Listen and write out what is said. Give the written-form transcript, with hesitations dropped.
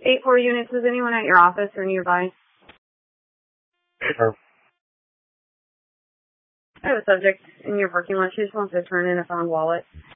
8-4 units, is anyone at your office or nearby? Sure. I have a subject in your parking lot. She just wants to turn in a found wallet.